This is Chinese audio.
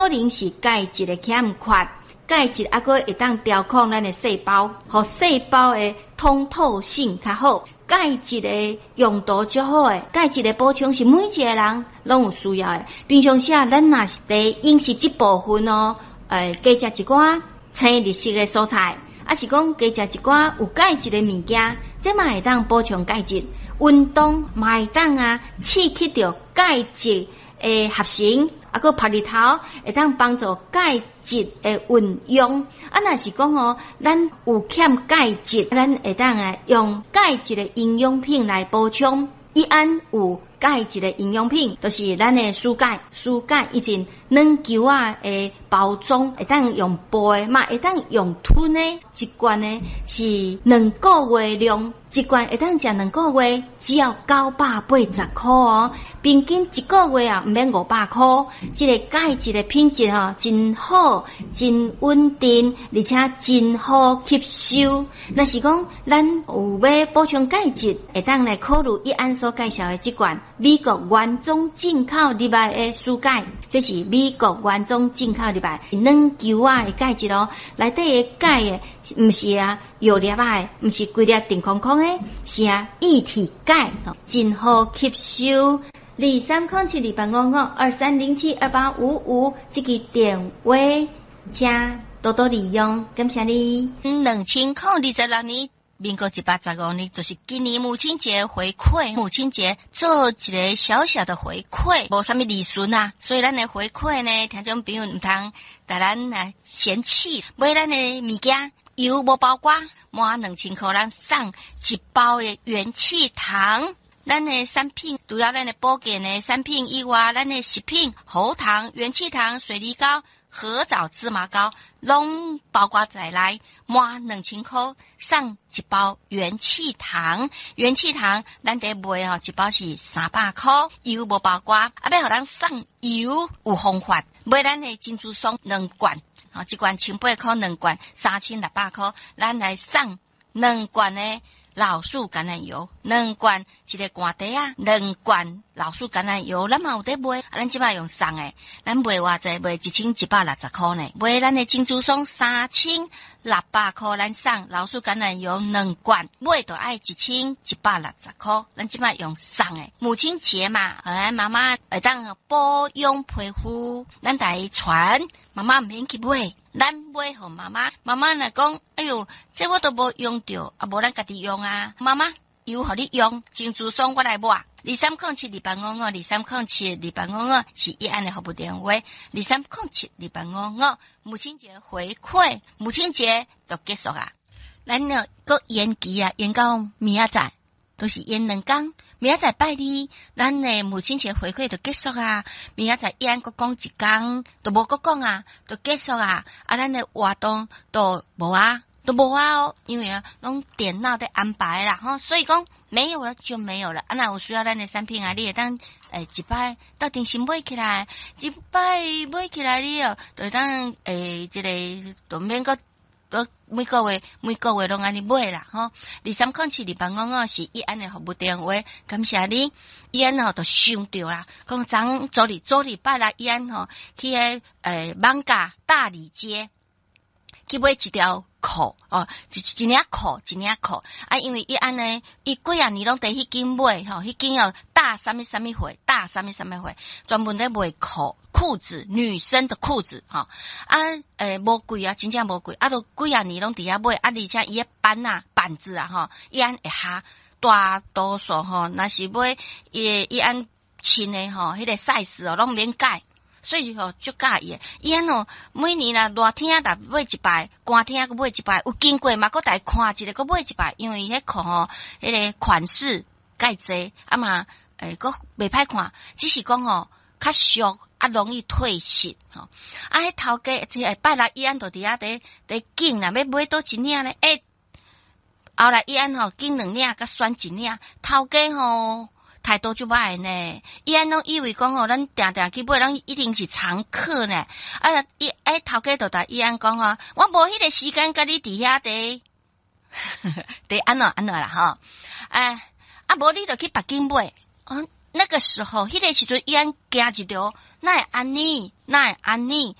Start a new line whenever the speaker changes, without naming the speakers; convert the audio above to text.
可能是钙质的欠缺，钙质还佫会当调控咱的细胞，互细胞的通透性较好。钙质的用途较好诶，钙质的补充是每一个人拢有需要诶。平常时咱若是伫饮食这部分多食一寡青绿色的蔬菜，是讲多食一寡有钙质的物件，这嘛会当补充钙质。运动嘛会当刺激到钙质的合成，佫晒日头会当帮助钙质的运用。若是讲咱有欠钙质，咱会当用钙质的营养品来补充。伊有钙质的营养品，就是咱的蔬钙。蔬钙以前软球的包装会当用杯嘛，会当用吞的，一罐呢是2个月量，一罐会当食2个月，只要980块平均1个月毋免500块。这个钙质的品质真好，真稳定，而且真好吸收。若是讲咱有要补充钙质，会当来考虑伊所介绍的这款美国原装进口入来的蔬钙，这是美国原装进口入来软球的钙质内底的钙毋是药粒毋是规粒定空空的，是液体钙，真好吸收。23072855这个电话，请多多利用，感谢你。
2026年。民国185年，就是今年母亲节回馈，母亲节做一个小小的回馈，无啥物利润所以咱的回馈呢，听众朋友唔通带咱嫌弃，买咱的物件油无包括，满2000块咱送一包的元气糖。咱的产品除了咱的保健的产品以外，咱的食品喉糖、元气糖、水梨膏、合枣芝麻膏拢包括在内，满2000块送一包元气糖。元气糖咱得买一包是300块，油无包括，要互咱送油有方法，买咱的珍珠松2罐，一罐1800块，2罐3600块，咱来送2罐的老树橄榄油，2罐一个罐底2罐老树橄榄油，咱嘛有得买，咱即摆用送诶，咱买偌济，买1160块呢，买咱的珍珠松3600块，咱送老树橄榄油2罐，买就爱1160块，咱即摆用送诶。母亲节嘛，咱妈妈会当保养皮肤，咱来传，妈妈毋免去买。咱买互妈妈，妈妈若讲，哎哟，这我都无用着，无咱家己用妈妈油互你用，珍珠松我来买。23072855，23072855是伊安的服务电话，23072855母亲节回馈，母亲节就结束咱搁延期延到明仔载，都是延2天。明仔载拜日，咱的母亲节回馈就结束明仔载伊安搁讲1天，都无搁讲就结束咱的活动都无因为拢电脑在安排啦所以讲没有了就没有了若有需要咱的产品你会当一摆到电视买起来，一摆买起来你就当这个都免搁每个月拢安尼买啦23072855是伊安的服务电话，感谢你。伊安就想着啦，讲昨礼拜啦，伊安去艋舺大理街去买一条裤就一领裤因为伊安呢伊几啊年拢伫迄间买迄间大什么会专门咧卖裤子，女生的裤子无贵真正无贵都几啊年拢伫遐买而且伊的板子伊安会下大多数若是买伊安穿的迄个 size 拢免改，所以足喜伊伊安每年热天买一摆，寒天阁买一摆，有经过嘛阁来看一个阁买一摆，因为迄裤迄个款式介济嘛阁袂歹看，只是讲较俗容易褪色迄头家拜六伊安就伫遐伫拣要买倒一领呢后来伊安拣2领甲选1领，头家态度就歹呢，伊安拢以为讲咱定定去买，咱一定是常客呢。头家就甲伊安讲我无迄个时间甲你伫遐伫安怎啦无你就去北京买。那个时候迄个时阵伊安行一条那会安尼，